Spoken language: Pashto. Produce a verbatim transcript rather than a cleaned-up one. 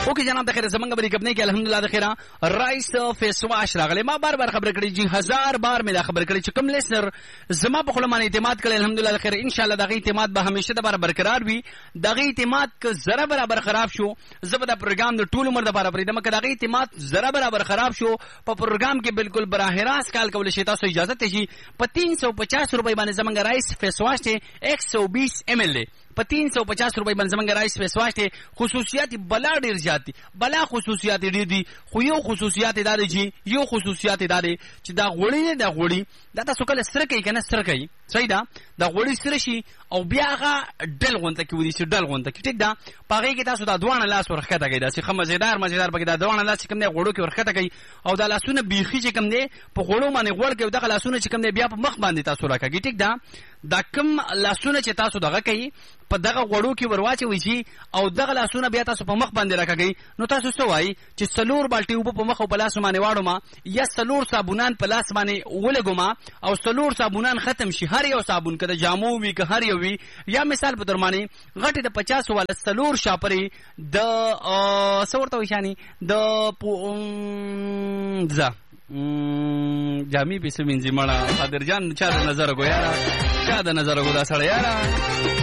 اوکے جناب د خیر زمنګ بری کبنه کې الحمدلله د خیره رایس فیس واش راغلی ما بار بار خبر کړی جی هزار بار مې دا خبر کړی چې کوم لیسنر زما په خپل باندې اعتماد کړي الحمدلله د خیر ان شاء الله دغه اعتماد به همیشه د بار برقرار وي دغه اعتماد ک زره برابر خراب شو زبر د پروګرام د ټول عمر د بار پرې دمه دغه اعتماد زره برابر خراب شو په پروګرام کې بالکل براه راست کال کول شي تاسو اجازه ته شي په تین سو پچاس روپۍ باندې زمنګ رایس فیس واش ته ایک سو بیس ایم ایل په تین سو پچاس روپۍ باندې زمنګ رایس فیس واش ته خصوصیات بلا ډیر زیات دي بلا خصوصیات ډیر دي خو یو خصوصیات دار دي یو خصوصیات دار چې دا غوړی دا غوړی دا تاسو کله سره کوي کنه سره کوي صحیح ده دا غوړی سره شي او بیا هغه ډل غونته کې ودی چې ډل غونته کې ټیک ده پاره کې تاسو دا دوانه لاس ورخته کوي دا چې خمزیدار مزیدار بګی دا دوانه لاس کوم نه غوړو کې ورخته کوي او دا لاسونه بیخي چې کوم نه په غوړو باندې غوړ کې دغه لاسونه چې کوم نه بیا په مخ باندې تاسو راکږي ټیک ده دا کوم لاسونه چې تاسو دغه کوي په دغه غوړو کې ورواچوي شي او دغه لاسونه بیا تاسو په مخ باندې راکږي نو تاسو څه وایي چې سلور بالټي وب په مخ او په لاس باندې واړو ما یا سلور صابونان په لاس باندې ولګو ما او سلور صابونان ختم شي هر یو صابون کده جامو وی که هر یو وی یا مثال په درمانه غټه د پچاس والا سلور شاپري د سورته وشاني د ځه جامي په سمینځي مړه قادر جان چا د نظر کو یارا چا د نظر کو دا سړی یارا